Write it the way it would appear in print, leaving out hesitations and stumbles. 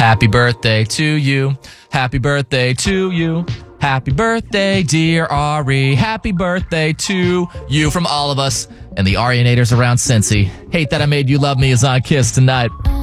Happy birthday to you. Happy birthday to you. Happy birthday, dear Ari. Happy birthday to you from all of us and the Arianators around Cincy. Hate That I Made You Love Me is on Kiss tonight.